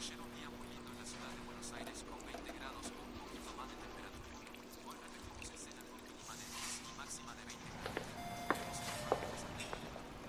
Ayer un día muy lindo en la ciudad